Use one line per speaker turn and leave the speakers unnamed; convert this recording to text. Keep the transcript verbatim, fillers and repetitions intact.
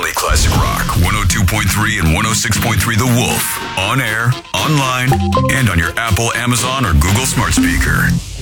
only classic rock. one oh two point three and one oh six point three The Wolf. On air, online, and on your Apple, Amazon, or Google smart speaker.